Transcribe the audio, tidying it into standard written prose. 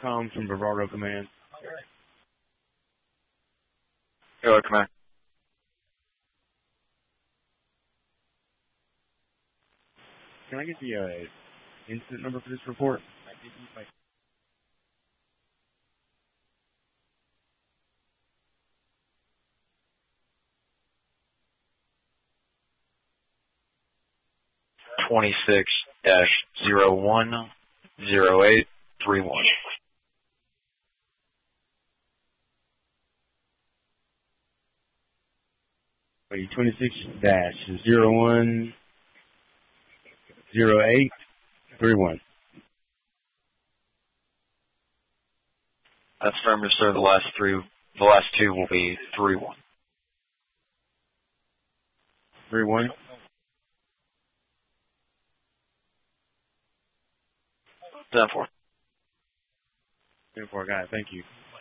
comms from Bravado Command. Go, Command. Can I get the incident number for this report? 26-01-0831. Wait, 26-01-0831. That's affirmative, sir. The last two will be 3-1. 3-1. 10-4. 10-4, got it. Thank you.